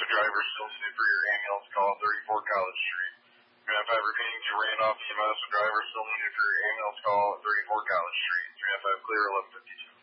driver still needed for your ambulance call at 34 College Street. 395 repeating to Randolph EMS, driver still needed for your ambulance call at 34 College Street. 395 clear 1152.